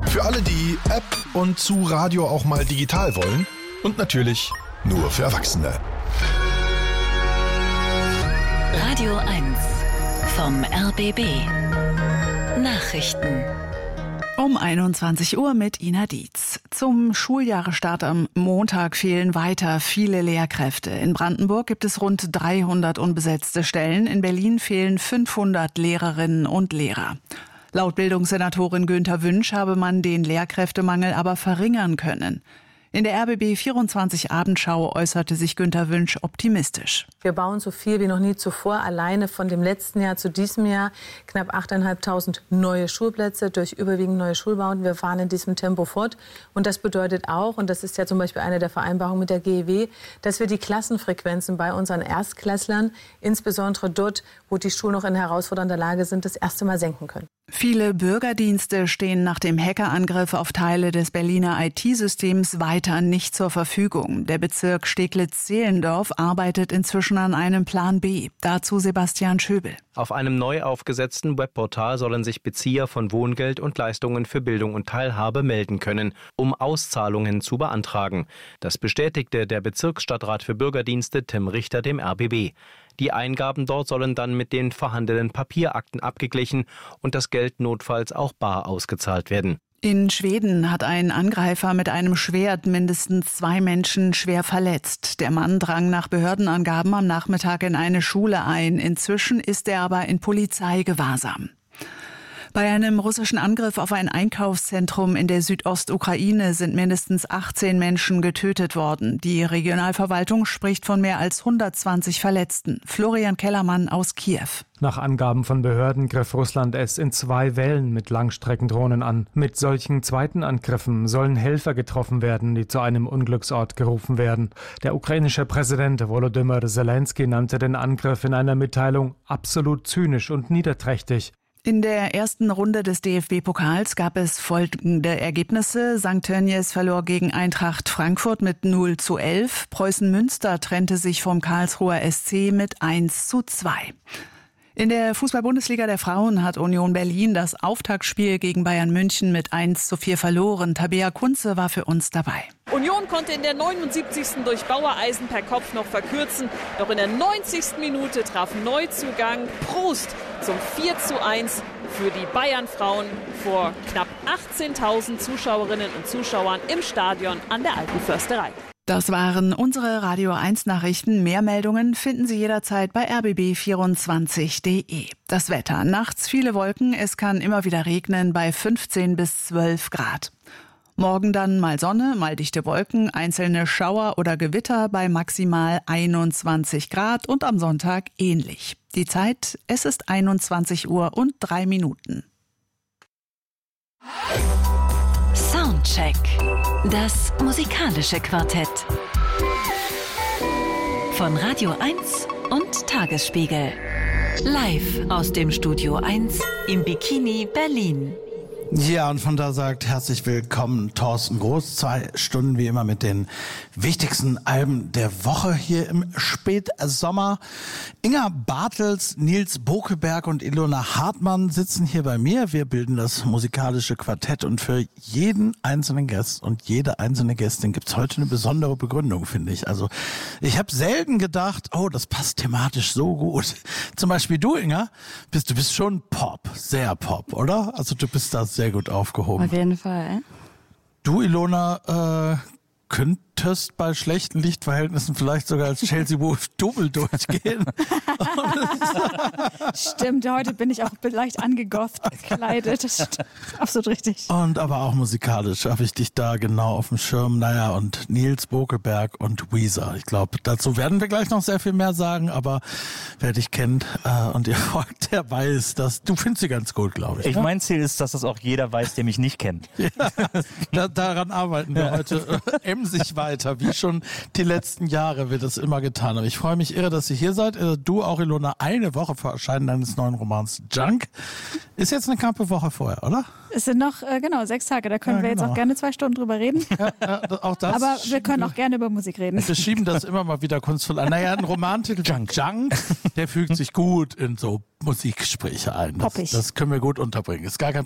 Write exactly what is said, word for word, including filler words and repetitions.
Für alle, die App und zu Radio auch mal digital wollen. Und natürlich nur für Erwachsene. Radio eins vom R B B. Nachrichten. Um einundzwanzig Uhr mit Ina Dietz. Zum Schuljahresstart am Montag fehlen weiter viele Lehrkräfte. In Brandenburg gibt es rund dreihundert unbesetzte Stellen. In Berlin fehlen fünfhundert Lehrerinnen und Lehrer. Laut Bildungssenatorin Günther Wünsch habe man den Lehrkräftemangel aber verringern können. In der R B B vierundzwanzig Abendschau äußerte sich Günther Wünsch optimistisch. Wir bauen so viel wie noch nie zuvor. Alleine von dem letzten Jahr zu diesem Jahr knapp achttausendfünfhundert neue Schulplätze durch überwiegend neue Schulbauten. Wir fahren in diesem Tempo fort. Und das bedeutet auch, und das ist ja zum Beispiel eine der Vereinbarungen mit der G E W, dass wir die Klassenfrequenzen bei unseren Erstklässlern, insbesondere dort, wo die Schulen noch in herausfordernder Lage sind, das erste Mal senken können. Viele Bürgerdienste stehen nach dem Hackerangriff auf Teile des Berliner I T-Systems weiter nicht zur Verfügung. Der Bezirk Steglitz-Zehlendorf arbeitet inzwischen an einem Plan B. Dazu Sebastian Schöbel. Auf einem neu aufgesetzten Webportal sollen sich Bezieher von Wohngeld und Leistungen für Bildung und Teilhabe melden können, um Auszahlungen zu beantragen. Das bestätigte der Bezirksstadtrat für Bürgerdienste Tim Richter dem R B B. Die Eingaben dort sollen dann mit den vorhandenen Papierakten abgeglichen und das Geld notfalls auch bar ausgezahlt werden. In Schweden hat ein Angreifer mit einem Schwert mindestens zwei Menschen schwer verletzt. Der Mann drang nach Behördenangaben am Nachmittag in eine Schule ein. Inzwischen ist er aber in Polizeigewahrsam. Bei einem russischen Angriff auf ein Einkaufszentrum in der Südostukraine sind mindestens achtzehn Menschen getötet worden. Die Regionalverwaltung spricht von mehr als hundertzwanzig Verletzten. Florian Kellermann aus Kiew. Nach Angaben von Behörden griff Russland es in zwei Wellen mit Langstreckendrohnen an. Mit solchen zweiten Angriffen sollen Helfer getroffen werden, die zu einem Unglücksort gerufen werden. Der ukrainische Präsident Volodymyr Zelensky nannte den Angriff in einer Mitteilung absolut zynisch und niederträchtig. In der ersten Runde des D F B-Pokals gab es folgende Ergebnisse. Sankt Tönnies verlor gegen Eintracht Frankfurt mit null zu elf. Preußen Münster trennte sich vom Karlsruher S C mit eins zu zwei. In der Fußball-Bundesliga der Frauen hat Union Berlin das Auftaktspiel gegen Bayern München mit eins zu vier verloren. Tabea Kunze war für uns dabei. Union konnte in der neunundsiebzigsten durch Bauereisen per Kopf noch verkürzen. Doch in der neunzigsten Minute traf Neuzugang Prost zum vier zu eins für die Bayern-Frauen vor knapp achtzehntausend Zuschauerinnen und Zuschauern im Stadion an der Alten Försterei. Das waren unsere Radio eins Nachrichten. Mehr Meldungen finden Sie jederzeit bei r b b vierundzwanzig punkt de. Das Wetter. Nachts viele Wolken. Es kann immer wieder regnen bei fünfzehn bis zwölf Grad. Morgen dann mal Sonne, mal dichte Wolken, einzelne Schauer oder Gewitter bei maximal einundzwanzig Grad und am Sonntag ähnlich. Die Zeit, es ist einundzwanzig Uhr und drei Minuten. Soundcheck. Das musikalische Quartett. Von Radio eins und Tagesspiegel. Live aus dem Studio eins im Bikini Berlin. Ja, und von da sagt herzlich willkommen Thorsten Groß. Zwei Stunden wie immer mit den wichtigsten Alben der Woche hier im Spätsommer. Inga Bartels, Nils Bokelberg und Ilona Hartmann sitzen hier bei mir. Wir bilden das musikalische Quartett und für jeden einzelnen Gast und jede einzelne Gästin gibt's heute eine besondere Begründung, finde ich. Also ich habe selten gedacht, oh, das passt thematisch so gut. Zum Beispiel du, Inga, bist du bist schon Pop, sehr Pop, oder? Also du bist da sehr gut aufgehoben. Auf jeden Fall. Du, Ilona, äh, könntest bei schlechten Lichtverhältnissen vielleicht sogar als Chelsea Wolf Double durchgehen. Stimmt, heute bin ich auch leicht angegotht gekleidet. Das ist absolut richtig. Und aber auch musikalisch habe ich dich da genau auf dem Schirm. Naja, und Nils Bokelberg und Weezer. Ich glaube, dazu werden wir gleich noch sehr viel mehr sagen, aber wer dich kennt äh, und ihr folgt, der weiß, dass du findest sie ganz gut, glaube ich. Ich ne? Mein Ziel ist, dass das auch jeder weiß, der mich nicht kennt. Ja, da, daran arbeiten wir heute emsig weiter, wie schon die letzten Jahre wir das immer getan haben. Ich freue mich irre, dass ihr hier seid. Du auch, Ilona, eine Woche vor Erscheinen deines neuen Romans Junk. Ist jetzt eine knappe Woche vorher, oder? Es sind noch, äh, genau, sechs Tage. Da können ja, wir genau. jetzt auch gerne zwei Stunden drüber reden. Ja, ja, auch das Aber wir können auch gerne über Musik reden. Wir schieben das immer mal wieder kunstvoll an. Naja, ein Romantitel Junk, Junk, der fügt sich gut in so Musikgespräche ein. Das, das können wir gut unterbringen. Ist gar kein